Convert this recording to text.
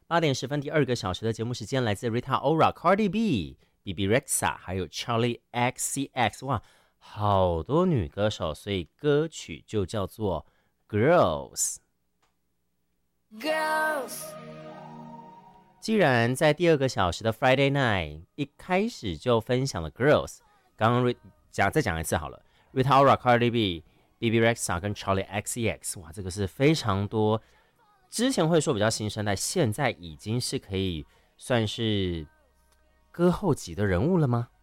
8点10分，第2个小时的节目时间来自 Rita Ora、Cardi B、BB Rexa 还有 Charlie XCX。哇，好多女歌手，所以歌曲就叫做 Girls。既然在第2个小时的 Friday Night 一开始就分享了 Girls， 刚刚再讲一次好了 ，Rita Ora、Cardi B、BB Rexa 跟 Charlie XCX， 哇，这个是非常多。之前会说比较新生代，现在已经是可以算是歌后级的人物了吗？